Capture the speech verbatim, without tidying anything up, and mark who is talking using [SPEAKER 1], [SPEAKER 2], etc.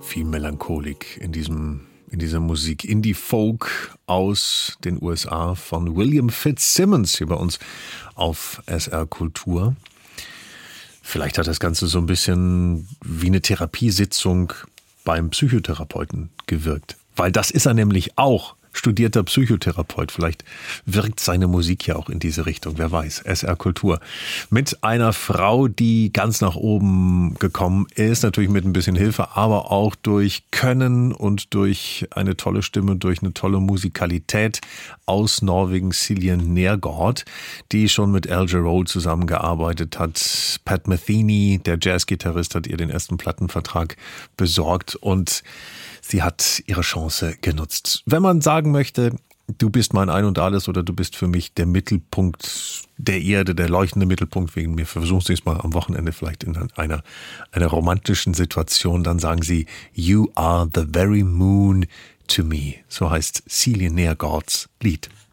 [SPEAKER 1] Viel Melancholik in diesem in dieser Musik. Indie-Folk aus den U S A von William Fitzsimmons hier bei uns auf S R Kultur. Vielleicht hat das Ganze so ein bisschen wie eine Therapiesitzung beim Psychotherapeuten gewirkt. Weil das ist er nämlich auch. Studierter Psychotherapeut. Vielleicht wirkt seine Musik ja auch in diese Richtung. Wer weiß. S R Kultur. Mit einer Frau, die ganz nach oben gekommen ist. Natürlich mit ein bisschen Hilfe, aber auch durch Können und durch eine tolle Stimme, durch eine tolle Musikalität aus Norwegen. Silje Nergård, die schon mit Al Jarreau zusammengearbeitet hat. Pat Metheny, der Jazzgitarrist, hat ihr den ersten Plattenvertrag besorgt und sie hat ihre Chance genutzt. Wenn man sagen möchte, du bist mein Ein und Alles oder du bist für mich der Mittelpunkt der Erde, der leuchtende Mittelpunkt wegen mir, versuchen Sie es mal am Wochenende vielleicht in einer, einer romantischen Situation, dann sagen Sie, You are the very moon to me. So heißt Silje Nergårds Lied.